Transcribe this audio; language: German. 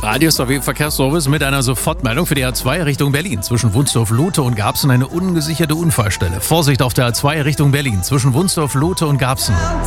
Radius AW Verkehrsservice mit einer Sofortmeldung für die A2 Richtung Berlin. Zwischen Wunsdorf-Lothe und Garbsen eine ungesicherte Unfallstelle. Vorsicht auf der A2 Richtung Berlin zwischen Wunsdorf-Lothe und Garbsen.